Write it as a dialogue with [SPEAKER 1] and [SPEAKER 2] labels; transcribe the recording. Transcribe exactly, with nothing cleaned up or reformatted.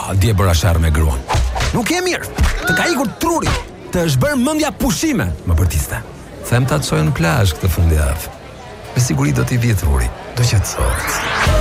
[SPEAKER 1] Ah, dje bëra sharr me gruan. Nuk e mirë. Të ka ikur truri. Të është bërë mendja pushime, më bërtiste. Them ta çojë në plazh këtë fundjavë. Me siguri do t'i vjet truri. Do qetësohet.